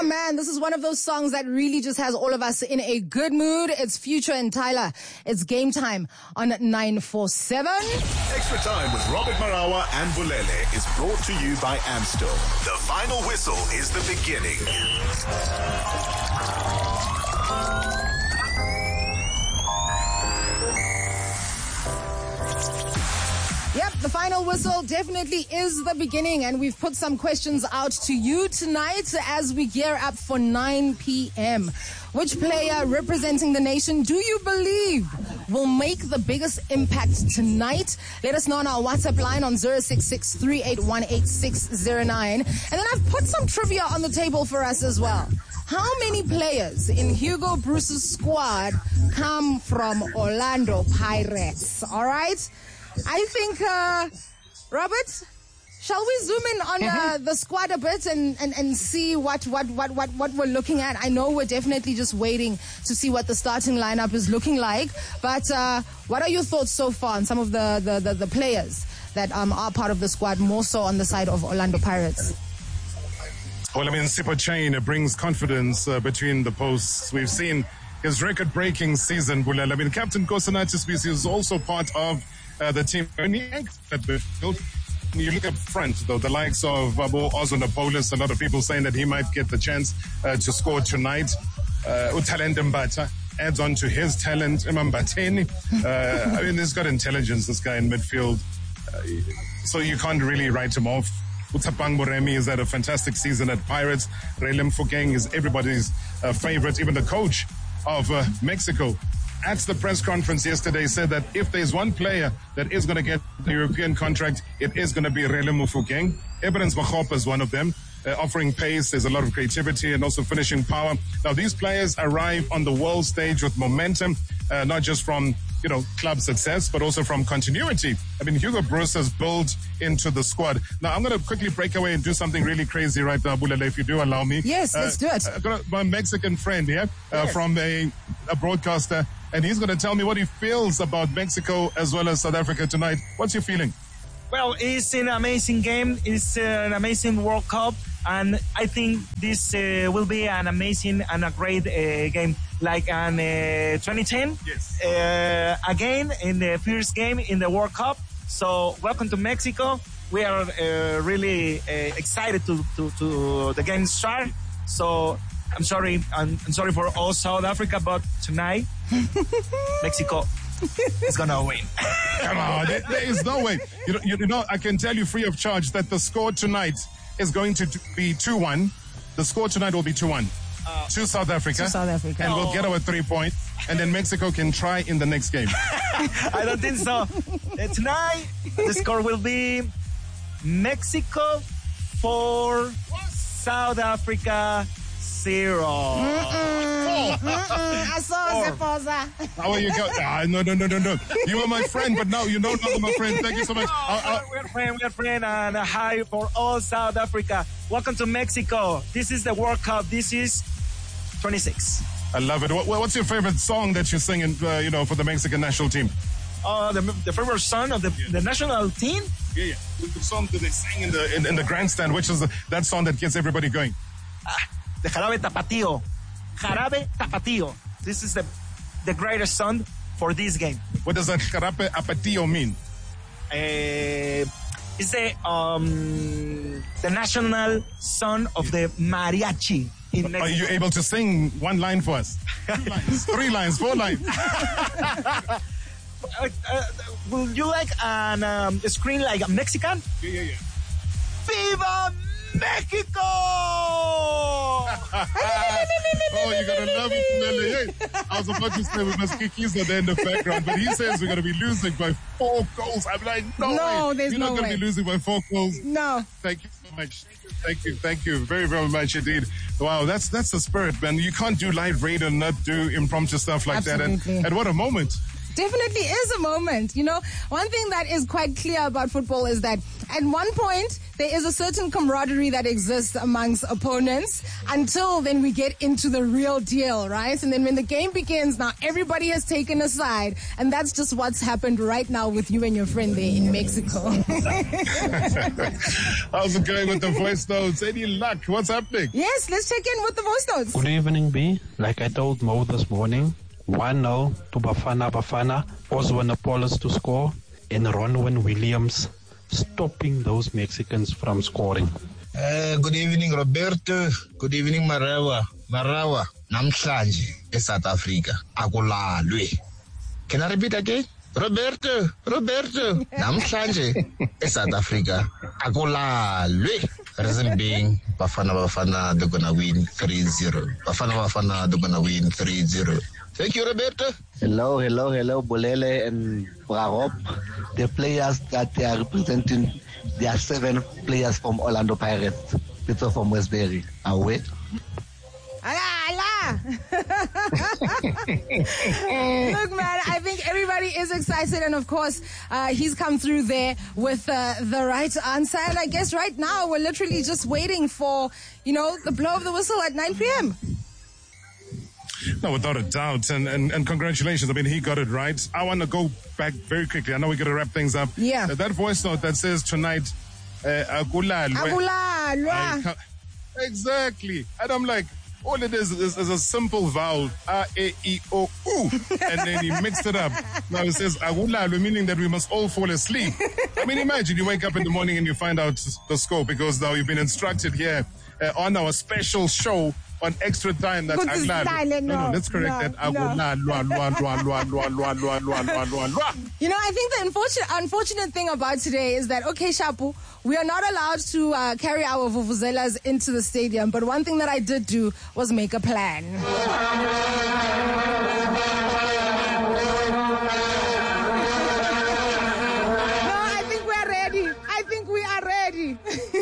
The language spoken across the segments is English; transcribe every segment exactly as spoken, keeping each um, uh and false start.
man, this is one of those songs that really just has all of us in a good mood. It's Future and Tyler. It's Game Time on nine four seven. Extra Time with Robert Marawa and Bulele is brought to you by Amstel. The final whistle is the beginning. Yep, the final whistle definitely is the beginning, and we've put some questions out to you tonight as we gear up for nine p.m. Which player representing the nation do you believe will make the biggest impact tonight? Let us know on our WhatsApp line on zero six six, three eight one, eight six zero nine. And then I've put some trivia on the table for us as well. How many players in Hugo Bruce's squad come from Orlando Pirates? All right? I think, uh, Robert, shall we zoom in on uh, the squad a bit and, and, and see what, what, what, what, what we're looking at? I know we're definitely just waiting to see what the starting lineup is looking like. But uh, what are your thoughts so far on some of the, the, the, the players that um, are part of the squad, more so on the side of Orlando Pirates? Well, I mean, Sipho Chain brings confidence uh, between the posts. We've seen his record-breaking season, Bulele. I mean, Captain Kosanatis is also part of Uh, the team. When you look up front, though, the likes of Abo Ozonapolis, a lot of people saying that he might get the chance uh, to score tonight. Uh, Utalent Mbata adds on to his talent. Imambateni. Uh, I mean, he's got intelligence, this guy in midfield. Uh, so you can't really write him off. Utapang Moremi has had a fantastic season at Pirates. Relem Fugeng is everybody's uh, favorite, even the coach of uh, Mexico. At the press conference yesterday, said that if there's one player that is going to get the European contract, it is going to be Relem Mofokeng. Evidence Makhopa is one of them, uh, offering pace. There's a lot of creativity and also finishing power. Now, these players arrive on the world stage with momentum, uh, not just from, you know, club success, but also from continuity. I mean, Hugo Bruce has built into the squad. Now, I'm going to quickly break away and do something really crazy right now, Bulele, if you do allow me. Yes, let's uh, do it. I've got my Mexican friend here uh, yes. from a, a broadcaster, and he's going to tell me what he feels about Mexico as well as South Africa tonight. What's your feeling? Well, it's an amazing game. It's an amazing World Cup. And I think this uh, will be an amazing and a great uh, game. Like in uh, twenty ten, yes. uh, again in the first game in the World Cup. So welcome to Mexico. We are uh, really uh, excited to, to, to the game start. So I'm sorry, I'm, I'm sorry for all South Africa, but tonight Mexico is gonna win. Come on, there, there is no way. You know, you know, I can tell you free of charge that the score tonight is going to be two one. The score tonight will be two one. Uh, to South Africa. To South Africa. And oh. we'll get our three points. And then Mexico can try in the next game. I don't think so. Uh, tonight, the score will be Mexico four, South Africa zero. Mm-mm. Mm-mm. I saw Zeposa. How are you go? Ah, no, no, no, no, no. You were my friend, but now you no longer my friend. Thank you so much. Oh, uh, uh, we're friend, we're friend, and a hi for all South Africa. Welcome to Mexico. This is the World Cup. This is twenty-six. I love it. What, what's your favorite song that you sing, in, uh, you know, for the Mexican national team? Uh, the, the favorite song of the, yeah. the national team? Yeah, yeah. The song that they sang in the in, in the grandstand, which is the, that song that gets everybody going. Ah, the Jarabe Tapatío. Jarabe Tapatío. This is the the greatest song for this game. What does that Jarabe Tapatío mean? Uh, it's the um the national song of the mariachi in Mexico. Are you able to sing one line for us? Two lines, three lines, four lines. uh, uh, will you like an um, a screen like a Mexican? Yeah, yeah, yeah. Viva Mexico! Oh, you're going to love it. I was about to say we must kick his at the end of the background, but he says we're going to be losing by four goals. I'm like, no, no way. There's You're no not going to be losing by four goals. No. Thank you so much. Thank you. Thank you very, very much indeed. Wow, that's that's the spirit, man. You can't do live radio and not do impromptu stuff like Absolutely. that. And, and what a moment. definitely is a moment. You know, one thing that is quite clear about football is that at one point there is a certain camaraderie that exists amongst opponents until then we get into the real deal, right? And then when the game begins, now everybody has taken a side, and that's just what's happened right now with you and your friend there in Mexico. How's it going with the voice notes? Any luck? What's happening? Yes, let's check in with the voice notes. Good evening, B. Like I told Mo this morning, one nil to Bafana Bafana, Oswin Apollos to score, and Ronwin Williams stopping those Mexicans from scoring. Uh, good evening, Roberto. Good evening, Marawa. Marawa, namhlanje e South Africa. Akulalwe. Can I repeat again? Roberto, Roberto, namhlanje e South Africa. Akulalwe. Reason being, Bafana Bafana, they're gonna win three zero. Bafana Bafana, they're gonna win three zero. Thank you, Roberto. Hello, hello, hello, Bolele and Brarop. The players that they are representing, they are seven players from Orlando Pirates. Peter from Westbury. Away. Allah, Allah. Look, man, I think everybody is excited, and of course, uh, he's come through there with uh, the right answer. And I guess right now we're literally just waiting for, you know, the blow of the whistle at nine p.m. No, without a doubt. And, and, and congratulations. I mean, he got it right. I want to go back very quickly. I know we're going to wrap things up. Yeah. Uh, that voice note that says tonight, uh, Agula. Agula. Exactly. And I'm like, all it is is, is a simple vowel, A, E, I, O, U. And then he mixed it up. Now it says Agula, meaning that we must all fall asleep. I mean, imagine you wake up in the morning and you find out the score because now you've been instructed here uh, on our special show on extra time. That's Agula. No, no, no, let's correct no, that. Agula, lua, lua, lua, lua, lua, lua, lua, lua, lua, lua, lua. You know, I think the unfortunate, unfortunate thing about today is that, okay, Shapu, we are not allowed to uh, carry our vuvuzelas into the stadium, but one thing that I did do was make a plan. No, I think we are ready. I think we are ready.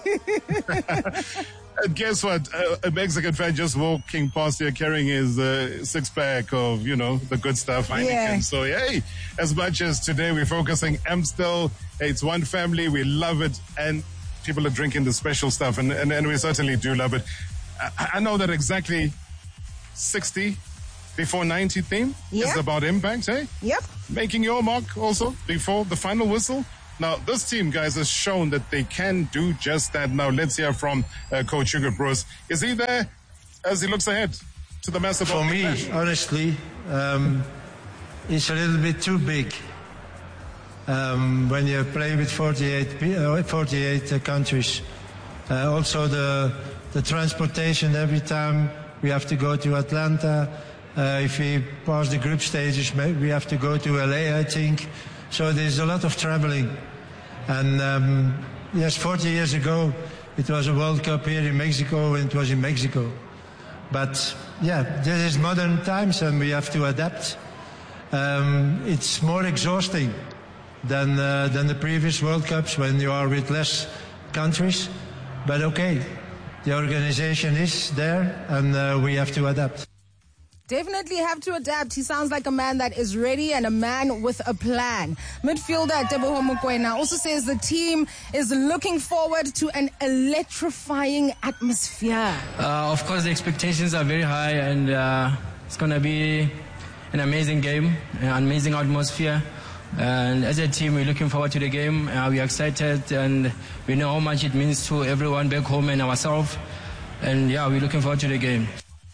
And guess what? Uh, a Mexican fan just walking past here carrying his uh, six-pack of, you know, the good stuff, Heineken. Yeah. So, hey, as much as today we're focusing Amstel, it's one family, we love it, and people are drinking the special stuff, and, and, and we certainly do love it. I, I know that exactly sixty before ninety theme Yeah. is about impact, hey? Yep. Making your mark also before the final whistle. Now, this team, guys, has shown that they can do just that. Now, let's hear from uh, Coach Hugo Broos. Is he there as he looks ahead to the massive? For me, clash? honestly, um, it's a little bit too big. Um, when you play with forty-eight, uh, forty-eight uh, countries. Uh, also, the, the transportation every time we have to go to Atlanta. Uh, if we pass the group stages, we have to go to L A, I think. So there's a lot of traveling. And um, yes, forty years ago, it was a World Cup here in Mexico, and it was in Mexico. But yeah, this is modern times, and we have to adapt. Um, it's more exhausting than uh, than the previous World Cups when you are with less countries. But okay, the organization is there, and uh, we have to adapt. Definitely have to adapt. He sounds like a man that is ready and a man with a plan. Midfielder Teboho Mokoena also says the team is looking forward to an electrifying atmosphere. Uh, of course, the expectations are very high, and uh, it's going to be an amazing game, an amazing atmosphere. And as a team, we're looking forward to the game. Uh, we're excited, and we know how much it means to everyone back home and ourselves. And yeah, we're looking forward to the game.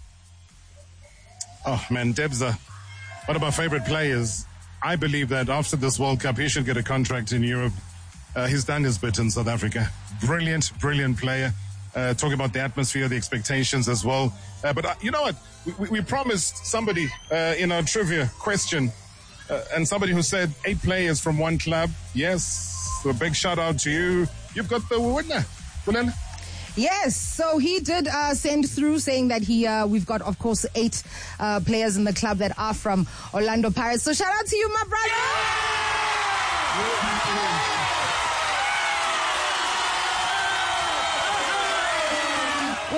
Oh, man, Debza, one of my favorite players. I believe that after this World Cup, he should get a contract in Europe. Uh, he's done his bit in South Africa. Brilliant, brilliant player. Uh, talking about the atmosphere, the expectations as well. Uh, but uh, you know what? We, we promised somebody uh, in our trivia question, uh, and somebody who said eight players from one club. Yes, a big shout out to you. You've got the winner. Bulele. Yes, so he did uh, send through saying that he, uh, we've got, of course, eight uh, players in the club that are from Orlando Pirates. So shout out to you, my brother.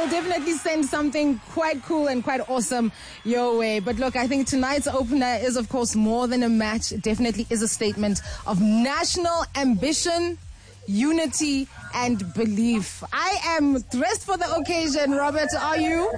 we'll definitely send something quite cool and quite awesome your way. But look, I think tonight's opener is, of course, more than a match. It definitely is a statement of national ambition, unity, and belief. I am dressed for the occasion. Robert, are you?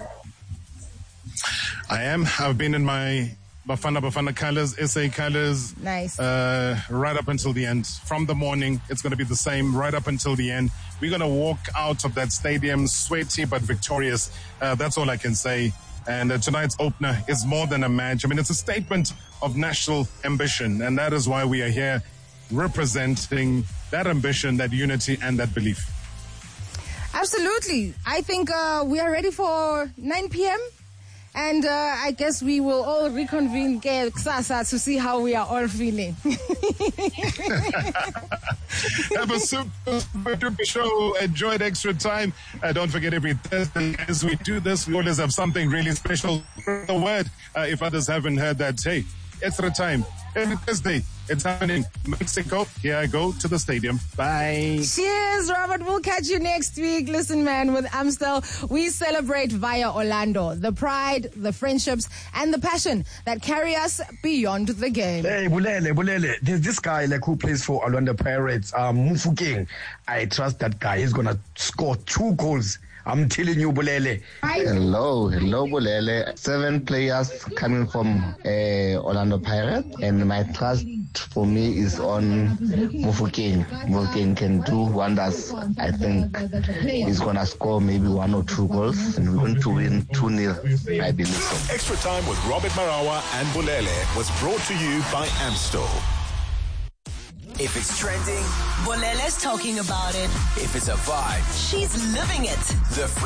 I am. I've been in my Bafana Bafana colors, S A colors. Nice. Uh, right up until the end. From the morning, it's going to be the same right up until the end. We're going to walk out of that stadium sweaty but victorious. Uh, that's all I can say. And uh, tonight's opener is more than a match. I mean, it's a statement of national ambition. And that is why we are here representing that ambition, that unity, and that belief. Absolutely. I think uh, we are ready for nine p.m. And uh, I guess we will all reconvene ke kusasa to see how we are all feeling. Have a super, super show. Enjoy the extra time. Uh, don't forget, every Thursday as we do this, we always have something really special. The word, uh, if others haven't heard that, hey, extra time. Every Thursday, it's happening. Mexico, here I go to the stadium. Bye. Cheers, Robert. We'll catch you next week. Listen, man, with Amstel, we celebrate via Orlando the pride, the friendships, and the passion that carry us beyond the game. Hey, Bulele, Bulele. There's this guy like who plays for Orlando Pirates, um, Mufokeng. I trust that guy. He's gonna score two goals. I'm telling you, Bulele. Hello, hello, Bulele. Seven players coming from uh, Orlando Pirates, and my trust for me is on Mufokeng. Mufokeng can do wonders. I think he's gonna score maybe one or two goals, and we're going to win two nil. I believe so. Extra Time with Robert Marawa and Bulele was brought to you by Amstel. If it's trending, Bolele's talking about it. If it's a vibe, she's living it. The